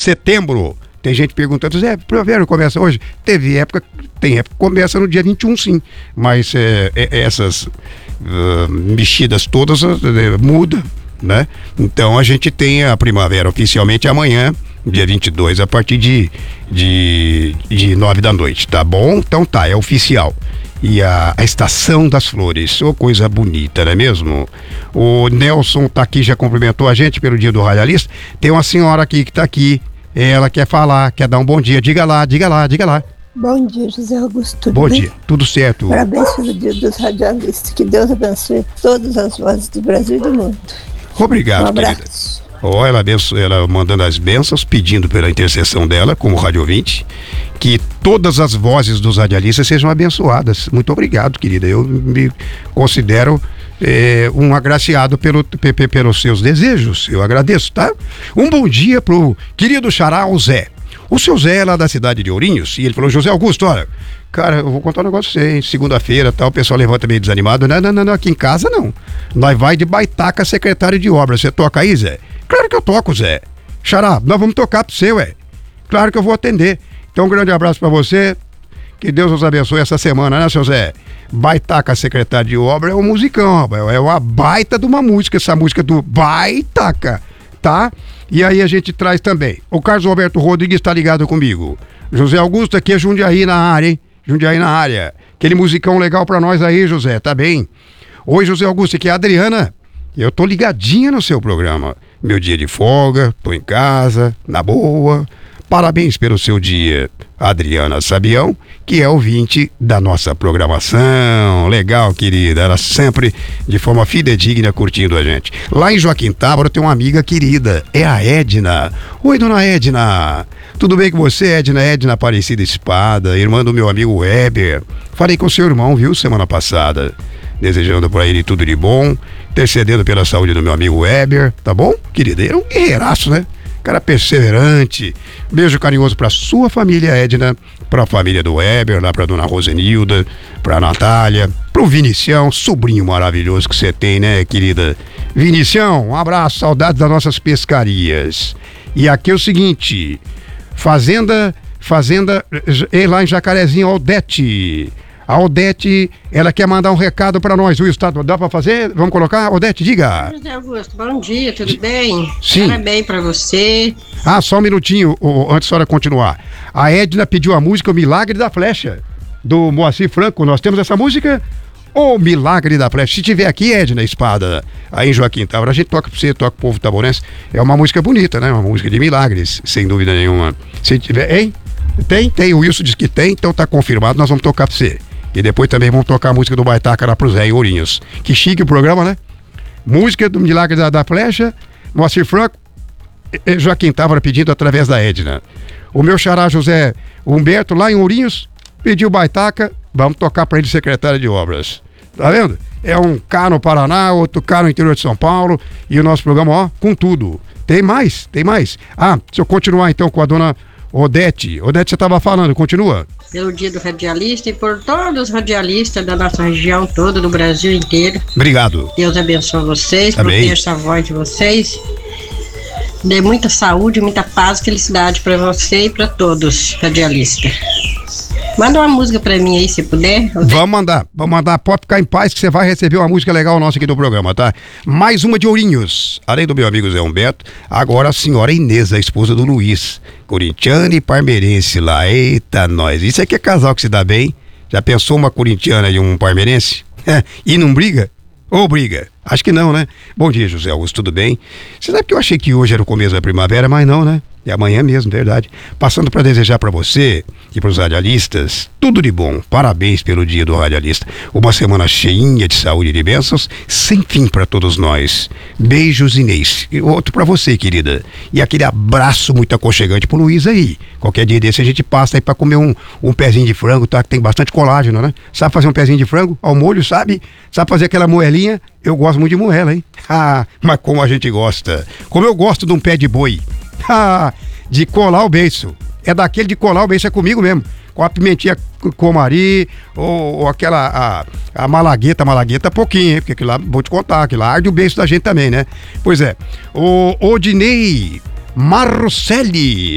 setembro. Tem gente perguntando, Zé, Primavera começa hoje? Tem época que começa no dia 21, sim. Mas essas mexidas todas mudam, né? Então a gente tem a primavera oficialmente amanhã, dia 22, a partir de 9 da noite, tá bom? Então tá, é oficial. E a estação das flores, coisa bonita, não é mesmo? O Nelson tá aqui, já cumprimentou a gente pelo dia do radialista. Tem uma senhora aqui que tá aqui, ela quer falar, quer dar um bom dia. Diga lá. Bom dia, José Augusto, tudo bom bem? Dia, tudo certo. Parabéns pelo dia dos radialistas, que Deus abençoe todas as vozes do Brasil e do mundo. Obrigado, um abraço. querida. Ela mandando as bênçãos, pedindo pela intercessão dela, como rádio ouvinte, que todas as vozes dos radialistas sejam abençoadas. Muito obrigado, querida. Eu me considero um agraciado pelos seus desejos. Eu agradeço, tá? Um bom dia pro querido xará, o Zé. O seu Zé é lá da cidade de Ourinhos, e ele falou, José Augusto, olha, cara, eu vou contar um negócio pra você, hein? Segunda-feira, tal, o pessoal levanta meio desanimado. Não, aqui em casa não. Nós vai de Baitaca, secretário de obras. Você toca aí, Zé? Claro que eu toco, Zé. Xará, nós vamos tocar pro você, ué. Claro que eu vou atender. Então, um grande abraço pra você. Que Deus nos abençoe essa semana, né, seu Zé? Baitaca, secretário de obra, é um musicão, rapaz. É uma baita de uma música, essa música do Baitaca, tá? E aí a gente traz também. O Carlos Roberto Rodrigues está ligado comigo. José Augusto, aqui é Jundiaí na área, hein? Jundiaí na área. Aquele musicão legal pra nós aí, José, tá bem? Oi, José Augusto, aqui é a Adriana. Eu tô ligadinha no seu programa. Meu dia de folga, tô em casa, na boa. Parabéns pelo seu dia, Adriana Sabião, que é ouvinte da nossa programação. Legal, querida. Ela sempre, de forma fidedigna, curtindo a gente. Lá em Joaquim Távora tem uma amiga querida, é a Edna. Oi, dona Edna. Tudo bem com você, Edna? Edna Aparecida Espada, irmã do meu amigo Weber. Falei com seu irmão, viu, semana passada. Desejando para ele tudo de bom, intercedendo pela saúde do meu amigo Weber, tá bom, querida? Ele é um guerreiraço, né? Cara perseverante. Beijo carinhoso pra sua família, Edna, pra família do Weber, lá pra dona Rosenilda, pra Natália, pro Vinicião, sobrinho maravilhoso que você tem, né, querida? Vinicião, um abraço, saudades das nossas pescarias. E aqui é o seguinte, Fazenda, lá em Jacarezinho, Aldete. A Odete, ela quer mandar um recado pra nós, o Estado. Dá pra fazer? Vamos colocar? Odete, diga. José Augusto, bom dia, tudo bem? Sim. Parabéns pra você. Só um minutinho, antes da senhora continuar. A Edna pediu a música O Milagre da Flecha, do Moacir Franco. Nós temos essa música? O Milagre da Flecha. Se tiver aqui, Edna Espada, aí em Joaquim Távora, a gente toca pra você, toca pro povo taborense. É uma música bonita, né? Uma música de milagres, sem dúvida nenhuma. Se tiver, hein? Tem, o Wilson disse que tem, então tá confirmado, nós vamos tocar pra você. E depois também vamos tocar a música do Baitaca lá pro Zé em Ourinhos. Que chique o programa, né? Música do Milagre da Flecha, Moacir Franco, Joaquim Távora pedindo através da Edna. O meu xará José Humberto, lá em Ourinhos, pediu Baitaca, vamos tocar pra ele, secretário de obras. Tá vendo? É um cá no Paraná, outro cá no interior de São Paulo, e o nosso programa, ó, com tudo. Tem mais. Se eu continuar então com a dona Odete. Odete, você estava falando, continua. Pelo dia do radialista e por todos os radialistas da nossa região toda, do Brasil inteiro. Obrigado. Deus abençoe vocês, Amém. proteja a voz de vocês. Dê muita saúde, muita paz, felicidade para você e para todos, radialistas. Manda uma música pra mim aí, se puder. Vamos mandar, pode ficar em paz que você vai receber uma música legal nossa aqui do programa, tá? Mais uma de Ourinhos, além do meu amigo Zé Humberto, agora a senhora Inês, a esposa do Luiz, corintiana e parmeirense lá, eita nós, isso aqui é casal que se dá bem, já pensou uma corintiana e um parmeirense? E não briga? Ou briga? Acho que não, né? Bom dia, José Augusto, tudo bem? Você sabe que eu achei que hoje era o começo da primavera, mas não, né? É amanhã mesmo, verdade. Passando para desejar para você e para os radialistas tudo de bom. Parabéns pelo dia do radialista. Uma semana cheinha de saúde e de bênçãos, sem fim para todos nós. Beijos, Inês. E outro para você, querida. E aquele abraço muito aconchegante pro Luiz aí. Qualquer dia desse a gente passa aí para comer um pezinho de frango, tá? Que tem bastante colágeno, né? Sabe fazer um pezinho de frango ao molho, sabe? Sabe fazer aquela moelinha? Eu gosto muito de moela, hein? Mas como a gente gosta. Como eu gosto de um pé de boi. De colar o beiço. É daquele de colar o beiço, é comigo mesmo. Com a pimentinha comari, ou aquela, a malagueta pouquinho, hein? Porque aquilo lá, vou te contar, aquilo lá arde o beiço da gente também, né? Pois é. O Odinei Marcelli,